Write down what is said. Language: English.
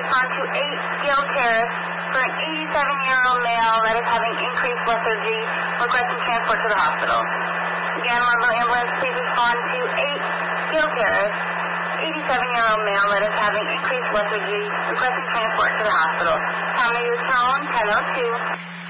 respond to 8 Gale Terrace for an 87-year-old male that is having increased lethargy, requesting transport to the hospital. Again, Ludlow Ambulance, please respond to 8 Gale Terrace, 87-year-old male that is having increased lethargy, requesting transport to the hospital. Tommy Utone, 1002.